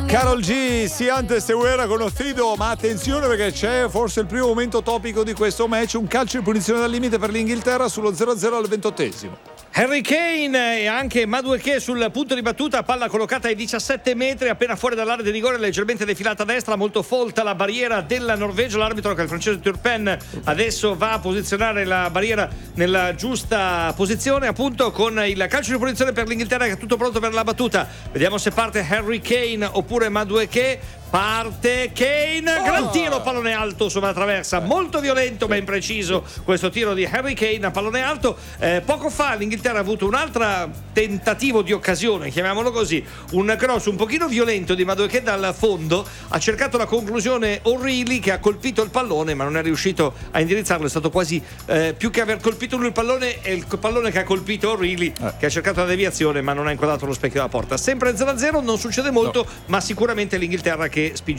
Karol G, si antes se hubiera conocido, ma attenzione perché c'è forse il primo momento topico di questo match, un calcio di punizione dal limite per l'Inghilterra sullo 0-0 al 28esimo. Harry Kane e anche Madueke sul punto di battuta, palla collocata ai 17 metri, appena fuori dall'area di rigore, leggermente defilata a destra, molto folta la barriera della Norvegia. L'arbitro, che è il francese Turpin, adesso va a posizionare la barriera nella giusta posizione, appunto con il calcio di punizione per l'Inghilterra, che è tutto pronto per la battuta. Vediamo se parte Harry Kane oppure Madueke. Parte Kane, gran tiro, pallone alto sulla traversa, molto violento ma impreciso questo tiro di Harry Kane a pallone alto. Poco fa l'Inghilterra ha avuto un altro tentativo di occasione, chiamiamolo così, un cross un pochino violento di Madueke dal fondo, ha cercato la conclusione O'Reilly, che ha colpito il pallone ma non è riuscito a indirizzarlo. È stato quasi più che aver colpito lui il pallone, è il pallone che ha colpito O'Reilly, che ha cercato la deviazione ma non ha inquadrato lo specchio della porta. Sempre 0-0, non succede molto, ma sicuramente l'Inghilterra che spinge